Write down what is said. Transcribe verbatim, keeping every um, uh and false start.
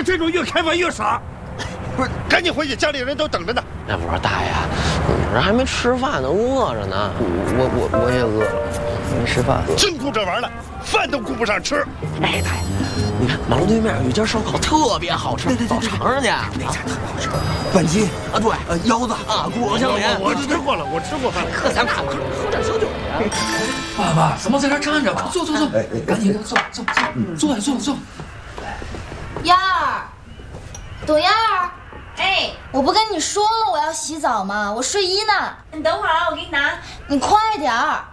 这这种越开发越傻。不是，赶紧回去，家里人都等着呢。 哎，我说大爷，我这还没吃饭呢，饿着呢。我我我也饿了，没吃饭。 真顾这玩意儿了，饭都顾不上吃。 哎，大爷，你看马路对面有一家烧烤，特别好吃，早尝尝去。 那家特别好吃，板筋啊，对， 呃，腰子啊，骨肉相连。 我吃过了，我吃过饭了。 可想看，喝喝点小酒呀。 爸爸，怎么在这站着吧？坐坐坐，赶紧坐坐坐，坐坐坐。 燕儿，朵燕儿，哎，我不跟你说了我要洗澡吗？我睡衣呢。 你等会儿啊，我给你拿。 你快点儿。